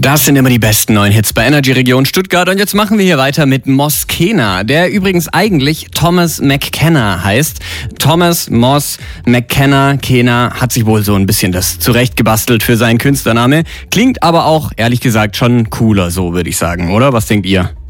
Das sind immer die besten neuen Hits bei Energy Region Stuttgart. Und jetzt machen wir hier weiter mit Moskena, der übrigens eigentlich Thomas McKenna heißt. Thomas Moss McKenna Kena hat sich wohl so ein bisschen das zurechtgebastelt für seinen Künstlername. Klingt aber auch, ehrlich gesagt, schon cooler, so würde ich sagen, oder? Was denkt ihr?